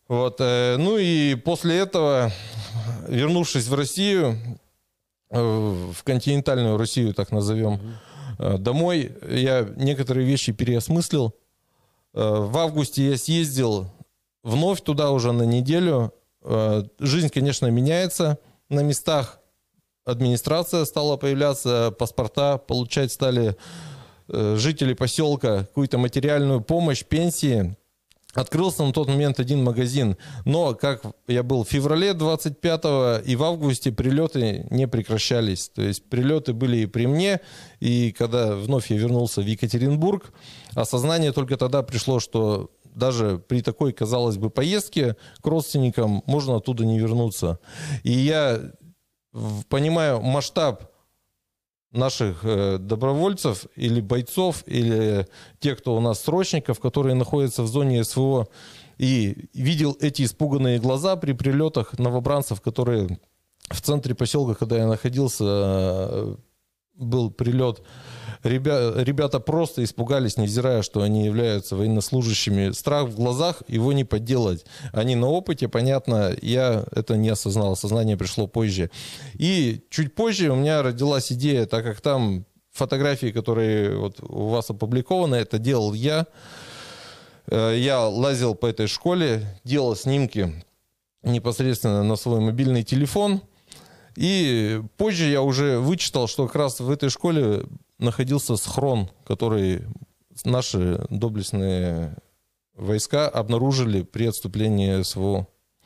Вот, ну и после этого, вернувшись в Россию, в континентальную Россию, так назовем, домой, я некоторые вещи переосмыслил. В августе я съездил вновь туда уже на неделю. Жизнь, конечно, меняется на местах. Администрация стала появляться, паспорта получать стали жители поселка, какую-то материальную помощь, пенсии. Открылся на тот момент один магазин, но как я был в феврале 25-го и в августе прилеты не прекращались. То есть прилеты были и при мне, и когда вновь я вернулся в Екатеринбург, осознание только тогда пришло, что даже при такой, казалось бы, поездке к родственникам можно оттуда не вернуться. И я понимаю масштаб наших добровольцев или бойцов, или тех, кто у нас срочников, которые находятся в зоне СВО, и видел эти испуганные глаза при прилетах новобранцев, которые в центре поселка, когда я находился, был прилет. Ребята просто испугались, невзирая, что они являются военнослужащими. Страх в глазах, его не подделать. Они на опыте, понятно, я это не осознал, осознание пришло позже. И чуть позже у меня родилась идея, так как там фотографии, которые вот у вас опубликованы, это делал я. Я лазил по этой школе, делал снимки непосредственно на свой мобильный телефон. И позже я уже вычитал, что как раз в этой школе находился схрон, который наши доблестные войска обнаружили при отступлении СВО.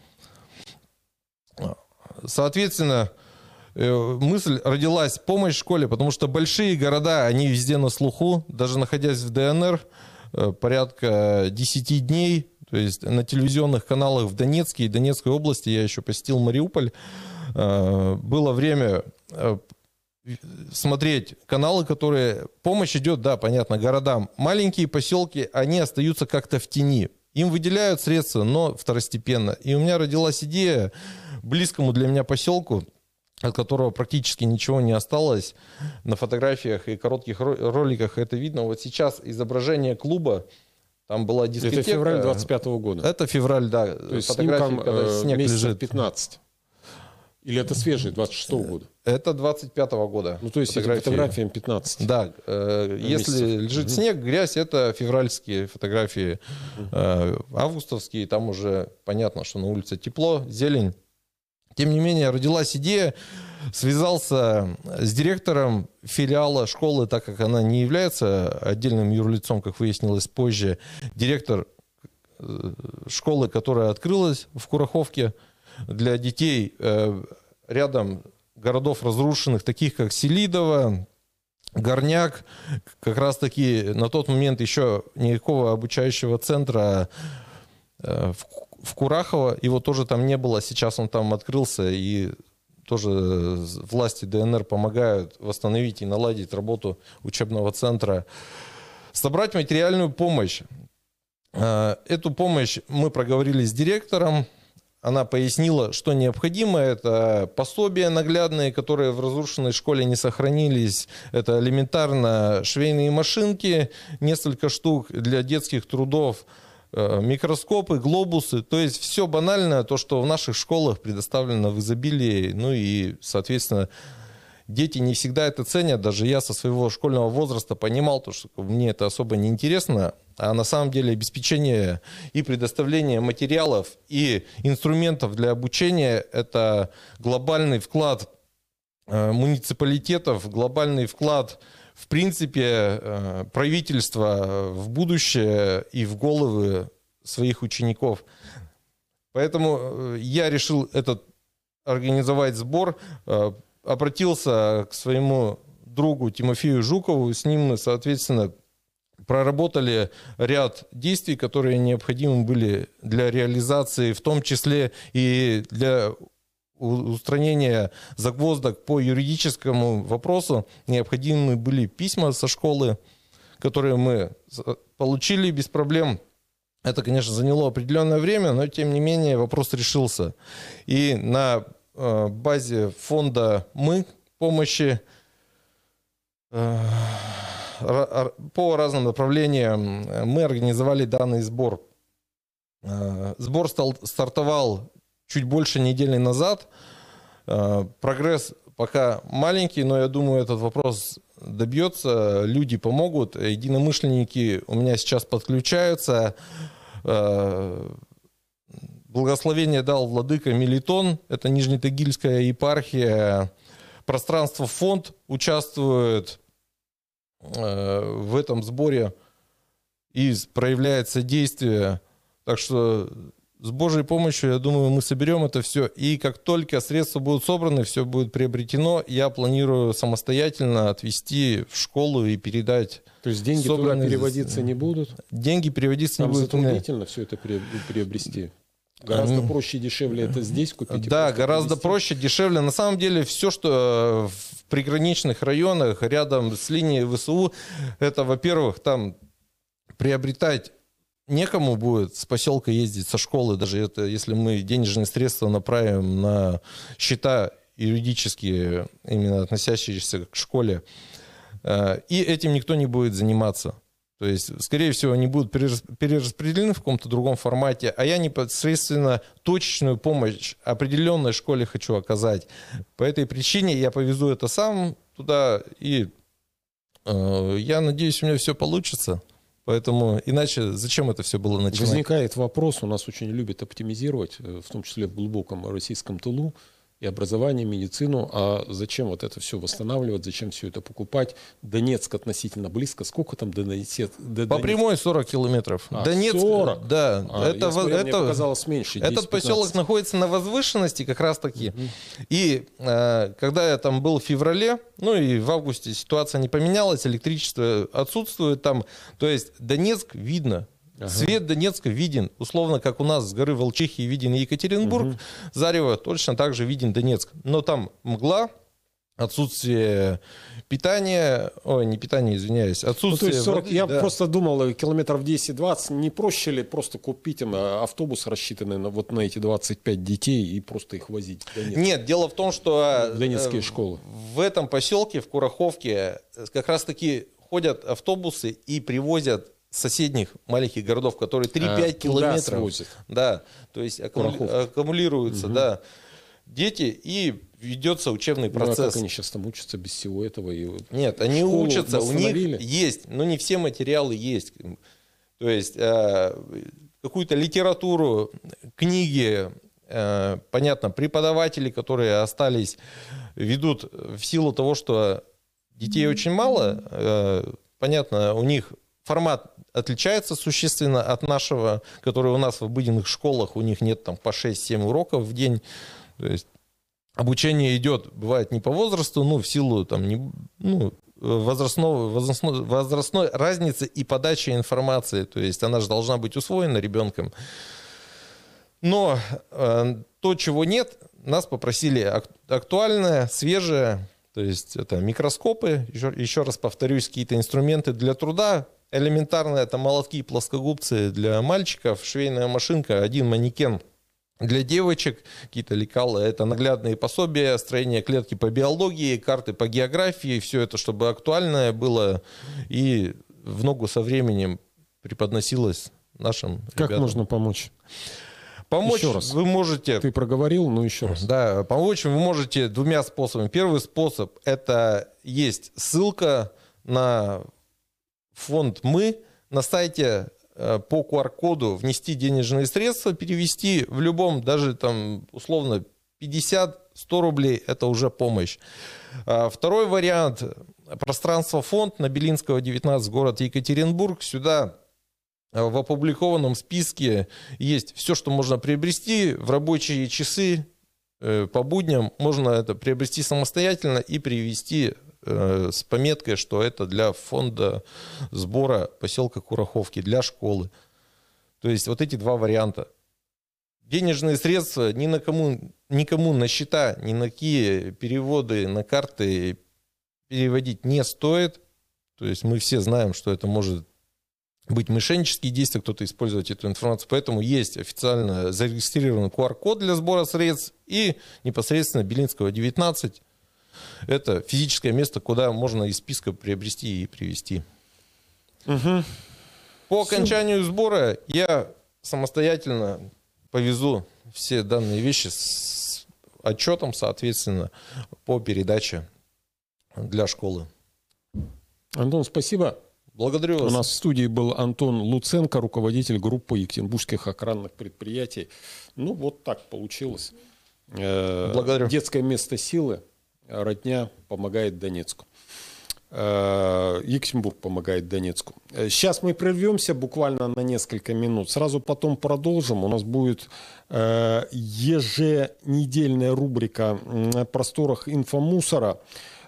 Соответственно, мысль родилась помощь школе, потому что большие города, они везде на слуху, даже находясь в ДНР, порядка 10 дней, то есть на телевизионных каналах в Донецке и Донецкой области, я еще посетил Мариуполь, было время смотреть каналы, которые... Помощь идет, да, понятно, городам. Маленькие поселки, они остаются как-то в тени. Им выделяют средства, но второстепенно. И у меня родилась идея близкому для меня поселку, от которого практически ничего не осталось. На фотографиях и коротких роликах это видно. Вот сейчас изображение клуба. Там была дискотека. Это февраль 25-го года. Это февраль, да. То есть фотографии, когда снег лежит. 15. Или это свежие, 26-го года? Это 25-го года. Ну, то есть фотографиям 15. Да. Если лежит снег, грязь, это февральские фотографии. Августовские, там уже понятно, что на улице тепло, зелень. Тем не менее, родилась идея, связался с директором филиала школы, так как она не является отдельным юрлицом, как выяснилось позже. Директор школы, которая открылась в Кураховке, для детей рядом городов разрушенных, таких как Селидово, Горняк. Как раз таки на тот момент еще никакого обучающего центра в Курахово, его тоже там не было, сейчас он там открылся, и тоже власти ДНР помогают восстановить и наладить работу учебного центра. Собрать материальную помощь. Эту помощь мы проговорили с директором. Она пояснила, что необходимо. Это пособия наглядные, которые в разрушенной школе не сохранились. Это элементарно швейные машинки, несколько штук для детских трудов, микроскопы, глобусы. То есть все банальное, то, что в наших школах предоставлено в изобилии. Ну и, соответственно, дети не всегда это ценят. Даже я со своего школьного возраста понимал, что мне это особо не интересно. А на самом деле обеспечение и предоставление материалов и инструментов для обучения – это глобальный вклад муниципалитетов, глобальный вклад, в принципе, правительства в будущее и в головы своих учеников. Поэтому я решил организовать сбор, обратился к своему другу Тимофею Жукову, с ним мы, соответственно, проработали ряд действий, которые необходимы были для реализации, в том числе и для устранения загвоздок по юридическому вопросу. Необходимы были письма со школы, которые мы получили без проблем. Это, конечно, заняло определенное время, но, тем не менее, вопрос решился. И на базе фонда «Мы» помощи по разным направлениям мы организовали данный сбор. Сбор стартовал чуть больше недели назад. Прогресс пока маленький, но я думаю, этот вопрос добьется. Люди помогут. Единомышленники у меня сейчас подключаются. Благословение дал владыка Мелитон. Это Нижнетагильская епархия. Пространство фонд участвует в этом сборе и проявляет содействие. Так что с Божьей помощью, я думаю, мы соберем это все. И как только средства будут собраны, все будет приобретено, я планирую самостоятельно отвезти в школу и передать. То есть деньги туда переводиться не будут? Деньги переводиться не будут. Затруднительно все это приобрести? Гораздо проще и дешевле это здесь купить? Да, гораздо проще, дешевле. На самом деле все, что в приграничных районах, рядом с линией ВСУ, это, во-первых, там приобретать некому будет с поселка ездить, со школы, даже это, если мы денежные средства направим на счета юридические, именно относящиеся к школе, и этим никто не будет заниматься. То есть, скорее всего, они будут перераспределены в каком-то другом формате, а я непосредственно точечную помощь определенной школе хочу оказать. По этой причине я повезу это сам туда, и я надеюсь, у меня все получится. Поэтому иначе зачем это все было начинать? Возникает вопрос, у нас очень любят оптимизировать, в том числе в глубоком российском тылу, и образование, и медицину. А зачем вот это все восстанавливать, зачем все это покупать? Донецк относительно близко. Сколько там до Донецка? По прямой 40 километров. Донецк, 40? Да. Мне показалось меньше. Этот поселок находится на возвышенности как раз таки. И когда я там был в феврале, ну и в августе ситуация не поменялась, электричество отсутствует там. То есть Донецк видно. Свет Донецка виден, условно, как у нас с горы Волчихи виден Екатеринбург, зарево точно так же виден Донецк. Но там мгла, отсутствие питания, отсутствие воды, я просто думал, километров 10-20, не проще ли просто купить автобус, рассчитанный вот на эти 25 детей, и просто их возить в Донецк? Нет, дело в том, что Донецкие школы. В этом поселке, в Кураховке, как раз-таки ходят автобусы и привозят соседних маленьких городов, которые 3-5 километров. Да, то есть аккумулируются, да, дети, и ведется учебный процесс. Ну, а как они сейчас там учатся без всего этого? Нет, они учатся, у них есть, но не все материалы есть. То есть какую-то литературу, книги, понятно, преподаватели, которые остались, ведут в силу того, что детей очень мало, понятно, у них формат отличается существенно от нашего, который у нас в обыденных школах, у них нет там по 6-7 уроков в день. То есть обучение идет, бывает, не по возрасту, но в силу там, возрастной разницы и подачи информации. То есть она же должна быть усвоена ребенком. Но то, чего нет, нас попросили актуальное, свежее. То есть это микроскопы, еще раз повторюсь, какие-то инструменты для труда. Элементарно это молотки и плоскогубцы для мальчиков, швейная машинка, один манекен для девочек, какие-то лекалы, это наглядные пособия, строение клетки по биологии, карты по географии, все это, чтобы актуальное было и в ногу со временем преподносилось нашим ребятам. Как можно помочь? Помочь еще раз. Вы можете... Ты проговорил, но еще раз. Да, помочь вы можете двумя способами. Первый способ – это есть ссылка на фонд «Мы» на сайте по QR-коду внести денежные средства, перевести в любом, даже там условно 50-100 рублей – это уже помощь. Второй вариант – пространство фонд на Белинского, 19, город Екатеринбург. Сюда в опубликованном списке есть все, что можно приобрести в рабочие часы по будням. Можно это приобрести самостоятельно и привезти с пометкой, что это для фонда сбора поселка Кураховки, для школы. То есть вот эти два варианта. Денежные средства никому на счета, ни на какие переводы на карты переводить не стоит. То есть мы все знаем, что это может быть мошеннические действия, кто-то использовать эту информацию. Поэтому есть официально зарегистрированный QR-код для сбора средств и непосредственно Белинского, 19. Это физическое место, куда можно из списка приобрести и привезти. По окончанию сбора я самостоятельно повезу все данные вещи с отчетом, соответственно, по передаче для школы. Антон, спасибо. Благодарю вас. У нас в студии был Антон Луценко, руководитель группы екатеринбургских охранных предприятий. Ну, вот так получилось. Благодарю. Детское место силы, родня помогает Донецку. Екатеринбург помогает Донецку. Сейчас мы прервемся буквально на несколько минут. Сразу потом продолжим. У нас будет еженедельная рубрика на просторах инфомусора.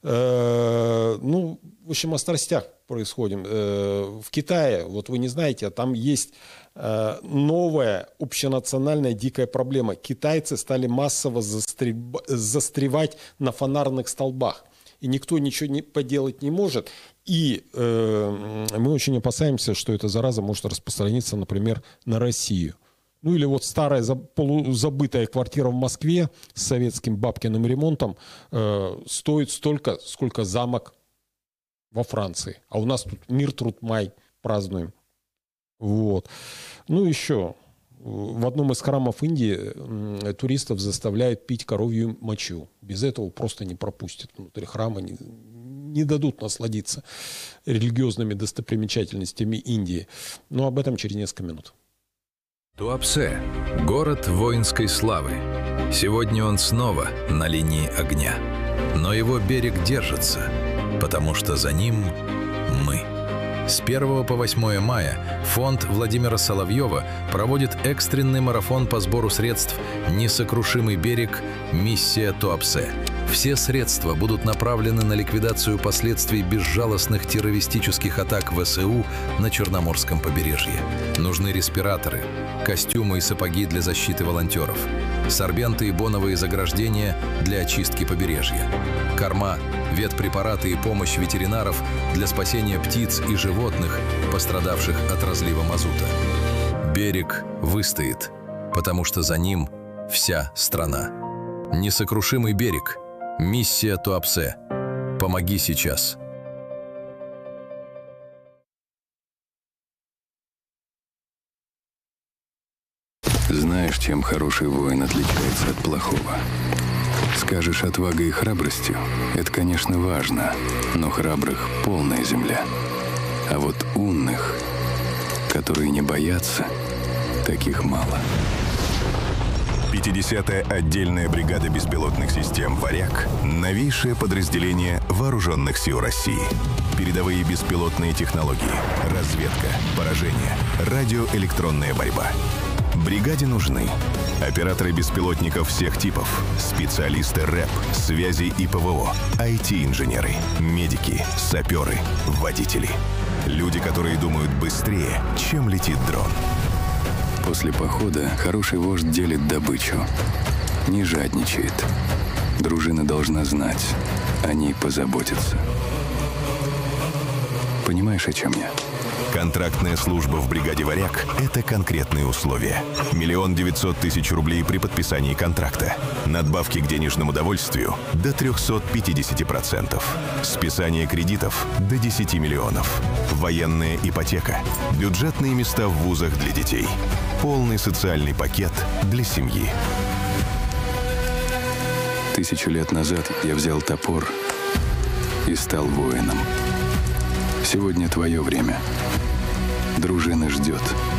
Ну, в общем, о страстях происходим. В Китае, вот вы не знаете, там есть новая общенациональная дикая проблема. Китайцы стали массово застревать на фонарных столбах. И никто ничего поделать не может. И мы очень опасаемся, что эта зараза может распространиться, например, на Россию. Ну или вот старая полузабытая квартира в Москве с советским бабкиным ремонтом стоит столько, сколько замок во Франции. А у нас тут мир, труд, май празднуем. Вот. Ну еще. В одном из храмов Индии туристов заставляют пить коровью мочу. Без этого просто не пропустят внутрь храма, не дадут насладиться религиозными достопримечательностями Индии. Но об этом через несколько минут. Туапсе – город воинской славы. Сегодня он снова на линии огня. Но его берег держится, потому что за ним мы. С 1 по 8 мая фонд Владимира Соловьева проводит экстренный марафон по сбору средств «Несокрушимый берег. Миссия Туапсе». Все средства будут направлены на ликвидацию последствий безжалостных террористических атак ВСУ на Черноморском побережье. Нужны респираторы, костюмы и сапоги для защиты волонтеров, сорбенты и боновые заграждения для очистки побережья, корма, ветпрепараты и помощь ветеринаров для спасения птиц и животных, пострадавших от разлива мазута. Берег выстоит, потому что за ним вся страна. Несокрушимый берег. Миссия Туапсе. Помоги сейчас. Знаешь, чем хороший воин отличается от плохого? Скажешь, отвагой и храбростью – это, конечно, важно, но храбрых полная земля. А вот умных, которые не боятся, таких мало. 50-я отдельная бригада беспилотных систем «Варяг» — новейшее подразделение Вооруженных сил России. Передовые беспилотные технологии, разведка, поражение, радиоэлектронная борьба. Бригаде нужны операторы беспилотников всех типов, специалисты РЭП, связи и ПВО, IT-инженеры, медики, саперы, водители. Люди, которые думают быстрее, чем летит дрон. После похода хороший вождь делит добычу, не жадничает. Дружина должна знать, о ней позаботятся. Понимаешь, о чем я? Контрактная служба в бригаде «Варяг» — это конкретные условия. 1 900 000 рублей при подписании контракта. Надбавки к денежному довольствию до 350%. Списание кредитов до 10 миллионов. Военная ипотека. Бюджетные места в вузах для детей. Полный социальный пакет для семьи. 1000 лет назад я взял топор и стал воином. Сегодня твое время. Дружина ждет.